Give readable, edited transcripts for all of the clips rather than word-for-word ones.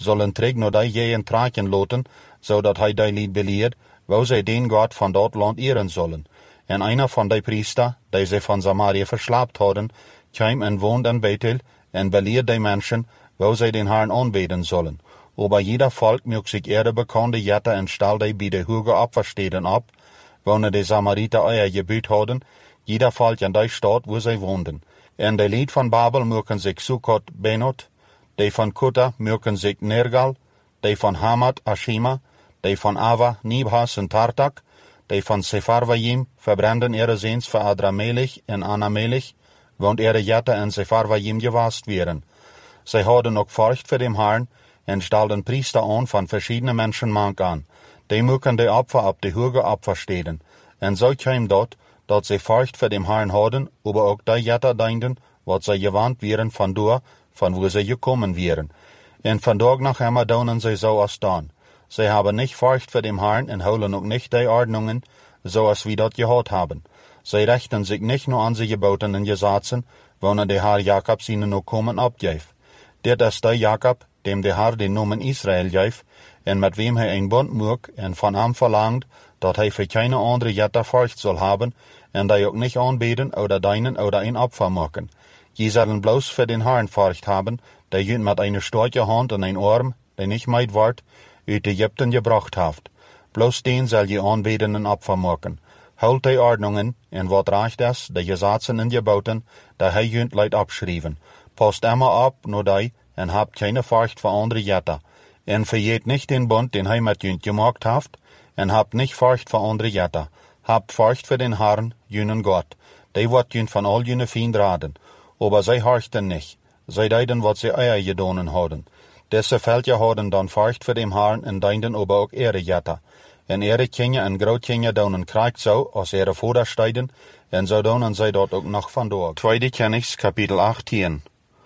zullen träg no die je en traken loten, zodat hij die lied beleert, wo zij den God van dat land ehren zullen. En einer van die priester, die ze van Samaria verslaapt hadden, kwam en woont in Bethel, en beleert die mensen, wo zij den Herrn aanbeten zullen. Aber jeder Volk mög sich ihre bekannte Jette en stal die bij de hoge Opfersteden ab, wo de Samariter euer Gebüt hadden, jeder Volk in die Stadt, wo zij woonden. En de Lied van Babel mögen sich Sukkot Benot, die van Kutta mögen sich Nergal, die van Hamat Ashima, die van Ava Nibhas en Tartak, die van Sepharvaim verbranden ihre Seens voor Adramelech en Anamelech, want ihre Jette en Sepharvaim gewast wären. Zij hadden ook Furcht voor dem Herrn en stalden Priester aan van verschiedene Menschenmank aan. Die mögen de Opfer op de hoge Opfersteden. En zo kwam dat zij Furcht voor dem Herrn hadden, aber ook die Jette dienden, wat zij gewandt wären van wo zij gekommen wären. En vandaag nog immer donen zij zo als dan. Zij hebben nicht Furcht voor dem Herrn en houden ook nicht die Ordnungen, zoals wie dat gehad haben. Zij rechten sich nicht nur an sie Geboten en Gesetzen, wanneer de Herr Jakob ihnen ook komen opgeeft. Dit is die Jakob, dem de Herr den Namen Israel geeft, en met wem hij een bond maakt, en van hem verlangt, dat hij voor keine andere Jette Furcht zal hebben, en die ook nicht aanbeten oder dienen oder een Opfer maken. Je zullen bloos voor den Herrn Furcht haben, der jünt met eine starke Hand en een arm, die nicht meid wordt, uit Egypten gebracht heeft. Bloos den zal je aanbeten en Opfer maken. Houd die Ordnungen, en wat recht is, de Gesetzen en Geboten, die hij jünt leidt abschrijven. Past immer ab, nur die, en habt keine Furcht voor andere Jette. En verjeet nicht den Bund, den hij met jünt gemaakt heeft, en habt nicht Furcht voor andere Jette. Habt Furcht voor den Herrn, jünen Gott. Die wordt jünt van al jüne Fiend raden. Aber zij horchten nicht. Zij deiden wat zij eier gedonen hadden. Desse Völker hadden dan Furcht voor dem Herrn en dienden aber ook ihre Jette. En ihre Kinder en Grootkinder donen krijgt zo, als ihre Vordersteden, en zo donen zij dat ook nog vandaag. Tweede Königs, Kapitel 18.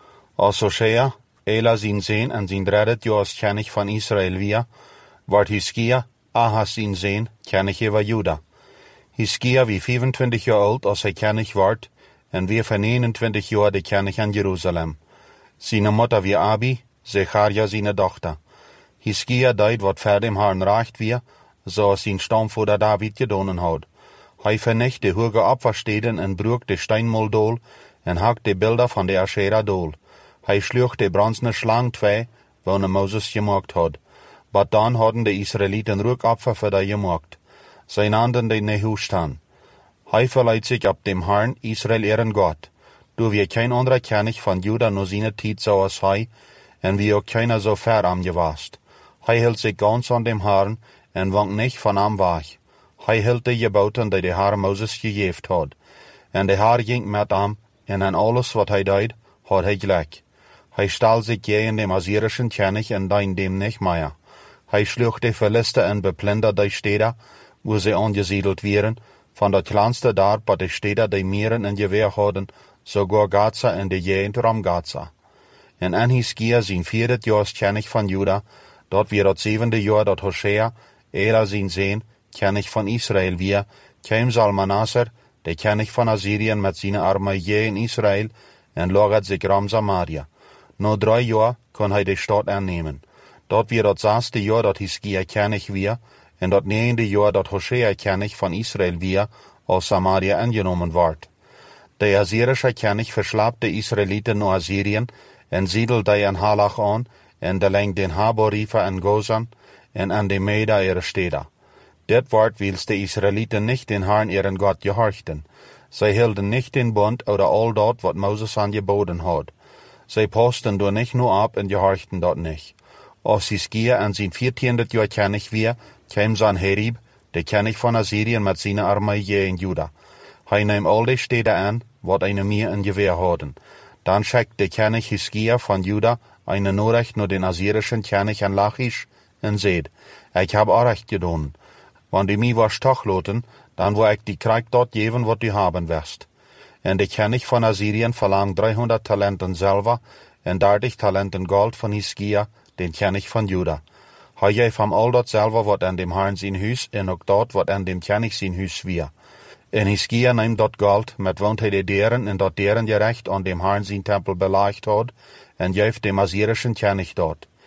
Als Hosea, Ela zijn Zeen en zijn dreddet Jaars König van Israel weer, wordt Hiskia, Ahas zijn Zeen, König over Juda. Hiskia wie 25 jaar oud als hij König wordt, en weer van 21 jaar de König in Jeruzalem. Zijn moeder wie Abi, Zecharia zijn dochter. Hiskia deed wat voor dem Herrn recht weer, zoals zijn stamvader David gedonen had. Hij vernicht de hoge Opfersteden en broek de Steinmoldol en hakt de Bilder van de Asherah-Dol. Hij sloeg de bronzene Schlang twee, wanneer Moses gemaakt had. Maar dan hadden de Israëlieten Rückopfer voor die gemaakt. Zij nannten de Nehustan. Hij verleiht sich op dem Herrn Israel ihren Gott. Du wie kein anderer König von Juda nur seine Tijd zoals hij, en wie ook keiner so ver am gewast. Hij hield sich ganz an dem Herrn, en wankt nicht von am weg. Hij hield de Geboten die de Herr Moses gegeven had. En de Herr ging met hem, en aan alles wat hij deed, had hij gelijk. Hij stal sich gegen dem assyrischen König en dein dem nicht mehr. Hij sloeg de Philister en beplündert die Städte, wo sie angesiedelt wären, von der kleinste daar bei de Städte die Meeren en Gewehr hadden, sogar Gaza en de Gegend rum Gaza. En an Hiskia zijn 4. Jaars König van Juda, dort weer dat 7. Jaar dat Hosea, Ela zijn Zeen, König van Israel weer, kwam Salmanasser, de König van Assyrien met zijn armee in Israel, en lagert zich ram Samaria. Na 3 jaar kon hij de stad aannemen. Dat weer dat 6. Jaar dat Hiskia König weer, en dat 9. Jaar dat Hosea König van Israel weer, als Samaria angenomen wordt. De Assyrische König verslaapt de Israëlieten naar Assyrien, en siedelt die in Halach aan, en de lengt den Habor-River en Gozan, en an de Meda ihre Städte. Dit wordt wils de Israëlieten nicht den Herrn ihren Gott gehorchten. Zij hielden nicht den Bund oder all dat wat Moses angeboten had. Zij pasten door nicht nur ab en gehorchten dat nicht. Als Hiskia an zijn 14. Jahr König weer, kwam Sanherib, de König van Assyrien met zijn armee in Juda. Hij nam al de Städte aan, wat eine meer in Gewehr hadden. Dan schickt de König Hiskia van Juda eine Nachricht naar den assyrischen König an Lachish en zeid, ik heb recht gedaan. Wanneer die mij was tochloten, dan wil ik die krijg dat geven wat die haben wirst. En de König van Assyrien verlangt 300 Talenten Silber en 30 Talenten Gold van Hiskia, den König van Juda. Hij geeft hem al dat Silber wat aan dem Herrn zijn huis en ook dat wat aan dem König zijn huis weer. En Hiskia neemt dat Gold, met want hij de deren en dat deren gerecht aan dem Herrn zijn tempel beleicht had, en geeft dem assyrischen König dat.